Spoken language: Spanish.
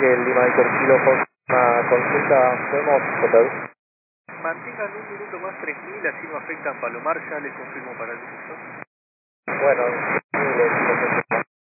Ángel Lima Víctor Kilo una consulta, ¿podemos tratar? Mantengan un minuto más 3000, así no afectan Palomar, ya les confirmo para el uso. Bueno.